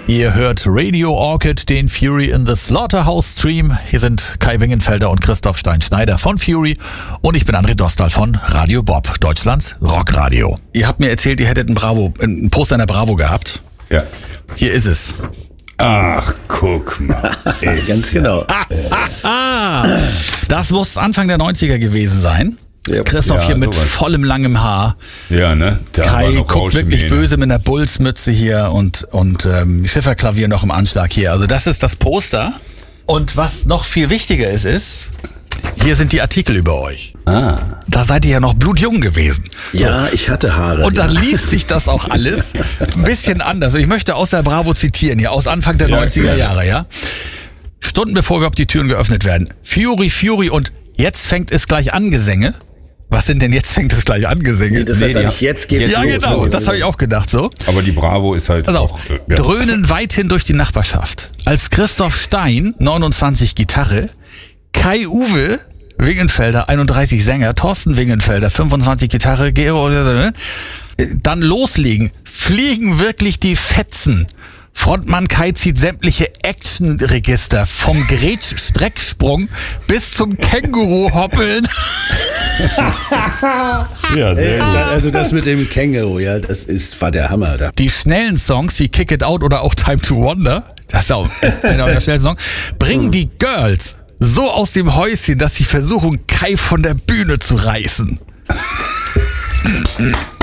Ihr hört Radio Orchid, den Fury in the Slaughterhouse Stream. Hier sind Kai Wingenfelder und Christoph Stein-Schneider von Fury und ich bin André Dostal von Radio Bob, Deutschlands Rockradio. Ihr habt mir erzählt, ihr hättet ein Poster in der Bravo gehabt. Ja. Hier ist es. Ach, guck mal. Ganz genau. Das muss Anfang der 90er gewesen sein. Ja. Christoph Ja, hier mit sowas. vollem langem Haar. Ja, ne? Da war Kai noch guckt wirklich Rauschmähne. böse mit einer Bullsmütze hier und Schifferklavier noch im Anschlag hier. Also das ist das Poster. Und was noch viel wichtiger ist, hier sind die Artikel über euch. Da seid ihr ja noch blutjung gewesen. Ja, ich hatte Haare. Und dann ja. liest sich das auch alles ein bisschen anders. Ich möchte aus der Bravo zitieren hier, aus Anfang der Ja, 90er ja. Jahre, ja. Stunden bevor überhaupt die Türen geöffnet werden. Fury und jetzt fängt es gleich an Gesänge. Was sind denn jetzt fängt es gleich an Gesänge? Nee, das heißt die eigentlich, jetzt geht's Ja, los. genau, das habe ich auch gedacht so. Aber die Bravo ist halt Pass auf, auch... ja. dröhnen weithin durch die Nachbarschaft. Als Christoph Stein, 29 Gitarre, Kai Uwe Wingenfelder, 31 Sänger, Thorsten Wingenfelder, 25 Gitarre, Gero, dann loslegen, fliegen wirklich die Fetzen. Frontmann Kai zieht sämtliche Actionregister vom Gretsch-Strecksprung bis zum Känguru-Hoppeln. Ja, sehr gut. Also das mit dem Känguru, ja, war der Hammer da. Die schnellen Songs wie Kick It Out oder auch Time to Wonder, das ist auch einer der schnellen Songs, bringen die Girls so aus dem Häuschen, dass sie versuchen, Kai von der Bühne zu reißen.